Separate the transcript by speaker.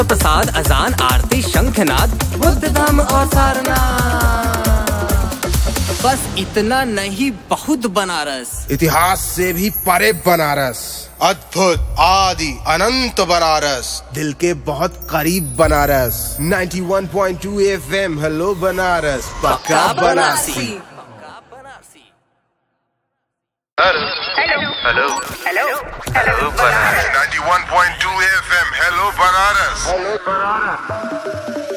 Speaker 1: प्रसाद, अजान, आरती, शंखनाद, बुद्ध धाम और सारनाथ। बस इतना नहीं, बहुत बनारस।
Speaker 2: इतिहास से भी परे बनारस,
Speaker 3: अद्भुत, आदि, अनंत बनारस,
Speaker 2: दिल के बहुत करीब बनारस। 91.2 FM, हेलो बनारस, पक्का Banarasi.
Speaker 4: Hello 91.2 FM, hello Banaras.